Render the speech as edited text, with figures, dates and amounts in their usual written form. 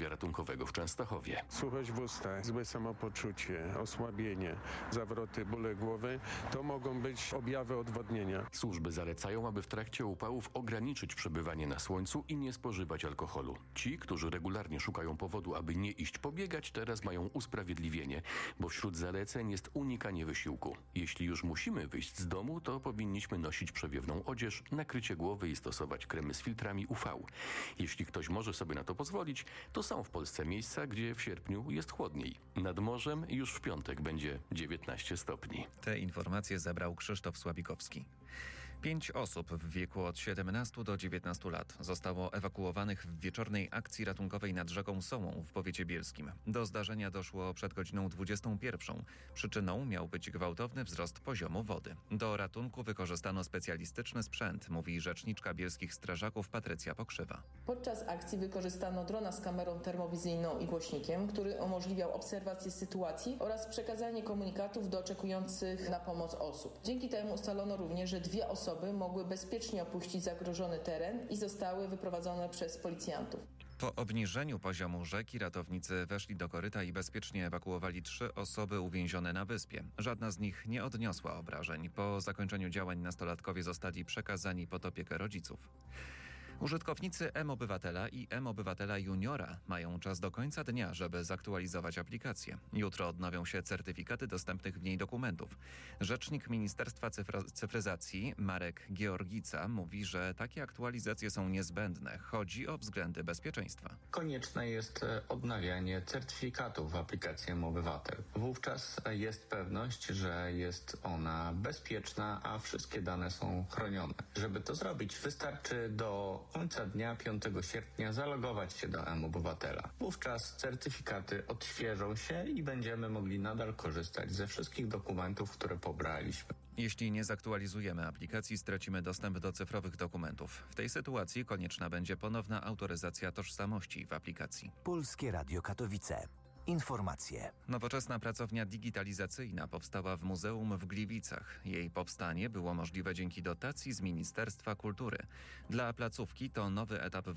pogotowia ratunkowego w Częstochowie. Suchość w ustach, złe samopoczucie, osłabienie, zawroty, bóle głowy to mogą być objawy odwodnienia. Służby zalecają, aby w trakcie upałów ograniczyć przebywanie na słońcu i nie spożywać alkoholu. Ci, którzy regularnie szukają powodu, aby nie iść pobiegać, teraz mają usprawiedliwienie, bo wśród zaleceń jest unikanie wysiłku. Jeśli już musimy wyjść z domu, to powinniśmy nosić przewiewną odzież, nakrycie głowy i stosować kremy z filtrami UV. Jeśli ktoś może sobie na to pozwolić, to są w Polsce miejsca, gdzie w sierpniu jest chłodniej. Nad morzem już w piątek będzie 19 stopni. Te informacje zebrał Krzysztof Słabikowski. 5 osób w wieku od 17 do 19 lat zostało ewakuowanych w wieczornej akcji ratunkowej nad rzeką Sołą w powiecie bielskim. Do zdarzenia doszło przed godziną 21. Przyczyną miał być gwałtowny wzrost poziomu wody. Do ratunku wykorzystano specjalistyczny sprzęt, mówi rzeczniczka bielskich strażaków Patrycja Pokrzywa. Podczas akcji wykorzystano drona z kamerą termowizyjną i głośnikiem, który umożliwiał obserwację sytuacji oraz przekazanie komunikatów do oczekujących na pomoc osób. Dzięki temu ustalono również, że 2 osoby mogły bezpiecznie opuścić zagrożony teren i zostały wyprowadzone przez policjantów. Po obniżeniu poziomu rzeki ratownicy weszli do koryta i bezpiecznie ewakuowali 3 osoby uwięzione na wyspie. Żadna z nich nie odniosła obrażeń. Po zakończeniu działań nastolatkowie zostali przekazani pod opiekę rodziców. Użytkownicy mObywatela i mObywatela Juniora mają czas do końca dnia, żeby zaktualizować aplikację. Jutro odnowią się certyfikaty dostępnych w niej dokumentów. Rzecznik Ministerstwa Cyfryzacji Marek Georgica mówi, że takie aktualizacje są niezbędne. Chodzi o względy bezpieczeństwa. Konieczne jest odnawianie certyfikatów w aplikacji mObywatel. Wówczas jest pewność, że jest ona bezpieczna, a wszystkie dane są chronione. Żeby to zrobić, wystarczy do końca dnia 5 sierpnia zalogować się do mObywatela. Wówczas certyfikaty odświeżą się i będziemy mogli nadal korzystać ze wszystkich dokumentów, które pobraliśmy. Jeśli nie zaktualizujemy aplikacji, stracimy dostęp do cyfrowych dokumentów. W tej sytuacji konieczna będzie ponowna autoryzacja tożsamości w aplikacji. Polskie Radio Katowice. Informacje. Nowoczesna pracownia digitalizacyjna powstała w muzeum w Gliwicach. Jej powstanie było możliwe dzięki dotacji z Ministerstwa Kultury. Dla placówki to nowy etap w